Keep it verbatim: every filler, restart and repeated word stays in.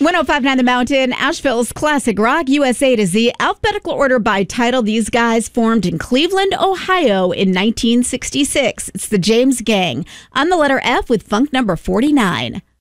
one oh five point nine The Mountain, Asheville's classic rock, U S A to Z, alphabetical order by title. These guys formed in Cleveland, Ohio in nineteen sixty-six. It's the James Gang on the letter F with funk number forty-nine.